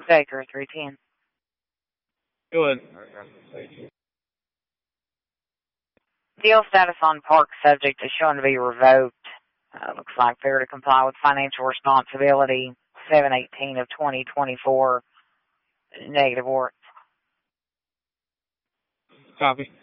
Baker 310. Go ahead. Deal status on park subject is shown to be revoked. Looks like fair to comply with financial responsibility 7/18 of 2024. Negative warrant. Copy.